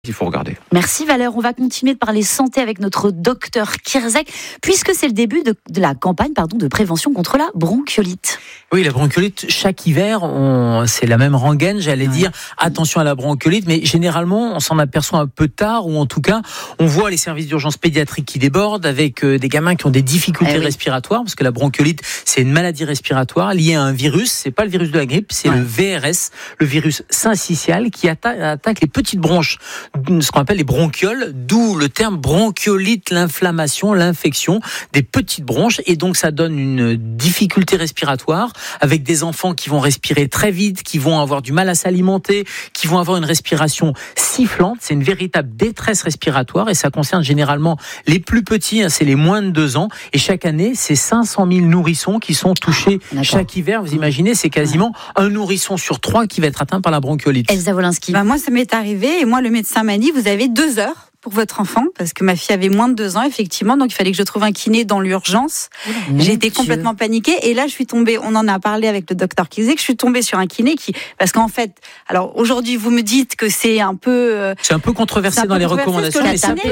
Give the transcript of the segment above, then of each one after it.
Il faut regarder. Merci Valère, on va continuer de parler santé avec notre docteur Kierzek, puisque c'est le début de la campagne de prévention contre la bronchiolite. Oui, la bronchiolite, chaque hiver, c'est la même rengaine, j'allais dire, attention à la bronchiolite, mais généralement, on s'en aperçoit un peu tard, ou en tout cas, on voit les services d'urgence pédiatrique qui débordent, avec des gamins qui ont des difficultés respiratoires, parce que la bronchiolite, c'est une maladie respiratoire liée à un virus, c'est pas le virus de la grippe, c'est le VRS, le virus syncytial, qui attaque les petites bronches, ce qu'on appelle les bronchioles, d'où le terme bronchiolite, l'inflammation, l'infection des petites bronches, et donc ça donne une difficulté respiratoire avec des enfants qui vont respirer très vite, qui vont avoir du mal à s'alimenter, qui vont avoir une respiration sifflante. C'est une véritable détresse respiratoire et ça concerne généralement les plus petits, c'est les moins de 2 ans, et chaque année c'est 500 000 nourrissons qui sont touchés chaque hiver. Vous imaginez, c'est quasiment un nourrisson sur 3 qui va être atteint par la bronchiolite. Elsa Wolinski. Moi ça m'est arrivé, et moi le médecin m'a dit vous avez 2 heures pour votre enfant, parce que ma fille avait moins de 2 ans, effectivement, donc il fallait que je trouve un kiné dans l'urgence. J'ai été complètement paniquée, et là je suis tombée, on en a parlé avec le docteur Kierzek, je suis tombée sur un kiné parce qu'en fait, alors aujourd'hui vous me dites que c'est un peu... c'est un peu controversé dans les recommandations.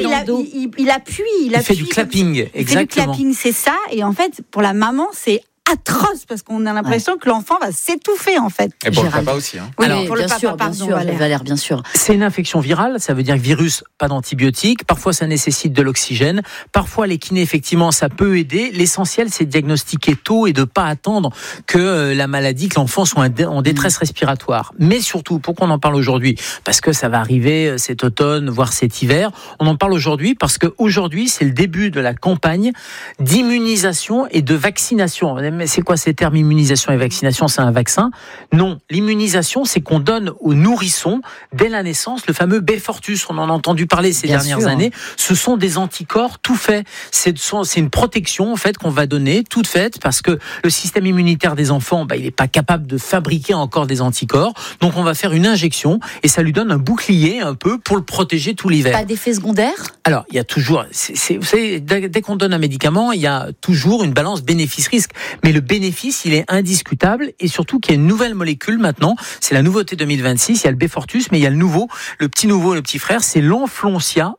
Il appuie. Il fait du clapping, exactement. Il fait du clapping, c'est ça, et en fait, pour la maman, c'est atroce, parce qu'on a l'impression que l'enfant va s'étouffer, en fait. Et pour le papa aussi. Oui, alors, pour le papa, pardon, Valère, bien sûr. C'est une infection virale, ça veut dire virus, pas d'antibiotiques. Parfois, ça nécessite de l'oxygène. Parfois, les kinés, effectivement, ça peut aider. L'essentiel, c'est de diagnostiquer tôt et de pas attendre que la maladie, que l'enfant soit en détresse respiratoire. Mais surtout, pourquoi on en parle aujourd'hui ? Parce que ça va arriver cet automne, voire cet hiver. On en parle aujourd'hui parce qu'aujourd'hui, c'est le début de la campagne d'immunisation et de vaccination. Mais c'est quoi ces termes immunisation et vaccination ? C'est un vaccin ? Non, l'immunisation, c'est qu'on donne aux nourrissons, dès la naissance, le fameux Beyfortus. On en a entendu parler ces dernières années. Ce sont des anticorps tout faits. C'est une protection en fait qu'on va donner, toute faite, parce que le système immunitaire des enfants, il n'est pas capable de fabriquer encore des anticorps. Donc on va faire une injection et ça lui donne un bouclier un peu pour le protéger tout l'hiver. Pas d'effet secondaire ? Alors, il y a toujours... vous savez, dès qu'on donne un médicament, il y a toujours une balance bénéfice-risque. Mais le bénéfice, il est indiscutable, et surtout qu'il y a une nouvelle molécule maintenant, c'est la nouveauté 2026, il y a le Beyfortus, mais il y a le petit frère, c'est l'Enflonsia,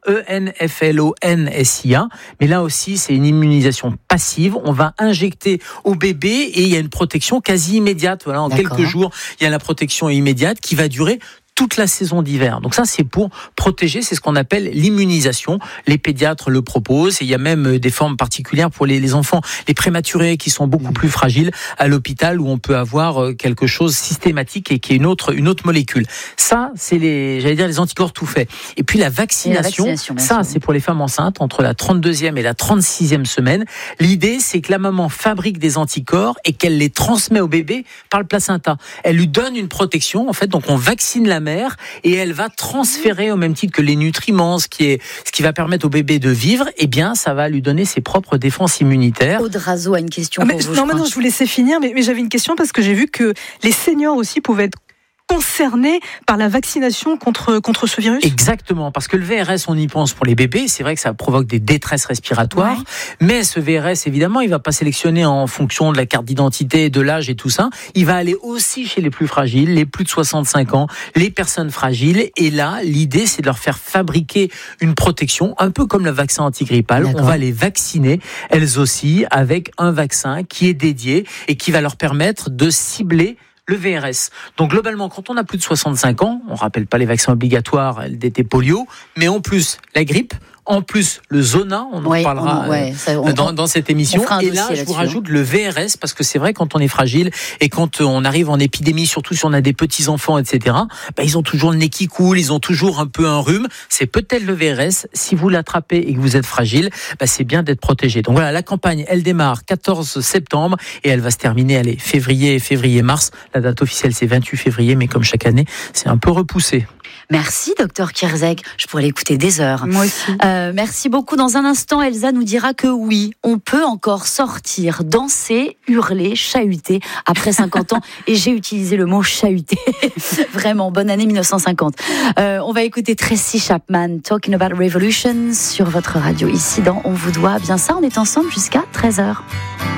Enflonsia, mais là aussi c'est une immunisation passive, on va injecter au bébé et il y a une protection quasi immédiate, voilà, en quelques jours, il y a la protection immédiate qui va durer toute la saison d'hiver. Donc ça, c'est pour protéger, c'est ce qu'on appelle l'immunisation. Les pédiatres le proposent, et il y a même des formes particulières pour les enfants, les prématurés qui sont beaucoup plus fragiles à l'hôpital, où on peut avoir quelque chose systématique et qui est une autre molécule. Ça, c'est les anticorps tout faits. Et puis la vaccination ça, c'est pour les femmes enceintes entre la 32e et la 36e semaine. L'idée, c'est que la maman fabrique des anticorps et qu'elle les transmet au bébé par le placenta. Elle lui donne une protection, en fait, donc on vaccine la mère, et elle va transférer au même titre que les nutriments, ce qui va permettre au bébé de vivre, et bien ça va lui donner ses propres défenses immunitaires. Aude Razo a une question pour vous. Non, je vous laissais finir, mais j'avais une question parce que j'ai vu que les seniors aussi pouvaient être concernés par la vaccination contre ce virus. Exactement, parce que le VRS, on y pense pour les bébés, c'est vrai que ça provoque des détresses respiratoires, mais ce VRS, évidemment, il va pas sélectionner en fonction de la carte d'identité, de l'âge et tout ça, il va aller aussi chez les plus fragiles, les plus de 65 ans, les personnes fragiles, et là, l'idée, c'est de leur faire fabriquer une protection, un peu comme le vaccin antigrippal. On va les vacciner, elles aussi, avec un vaccin qui est dédié et qui va leur permettre de cibler le VRS. Donc globalement, quand on a plus de 65 ans, on ne rappelle pas les vaccins obligatoires, d'été polio, mais en plus la grippe, en plus le zona, on en parlera dans cette émission. Et là, je vous rajoute le VRS, parce que c'est vrai, quand on est fragile et quand on arrive en épidémie, surtout si on a des petits-enfants, etc., ils ont toujours le nez qui coule, ils ont toujours un peu un rhume. C'est peut-être le VRS. Si vous l'attrapez et que vous êtes fragile, c'est bien d'être protégé. Donc voilà, la campagne, elle démarre 14 septembre et elle va se terminer, février-mars. La date officielle, c'est 28 février, mais comme chaque année, c'est un peu repoussé. Merci, docteur Kierzek. Je pourrais l'écouter des heures. Moi aussi. Merci beaucoup. Dans un instant, Elsa nous dira que oui, on peut encore sortir, danser, hurler, chahuter après 50 ans. Et j'ai utilisé le mot chahuter. Vraiment, bonne année 1950. On va écouter Tracy Chapman, Talking About Revolution, sur votre radio. Ici, dans On vous doit bien ça. On est ensemble jusqu'à 13h.